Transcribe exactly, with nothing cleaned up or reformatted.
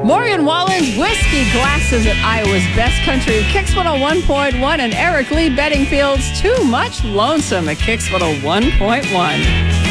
Morgan Wallen's Whiskey Glasses at Iowa's Best Country, Kicks one oh one point one, and Eric Lee Bedingfield's Too Much Lonesome at Kicks one oh one point one.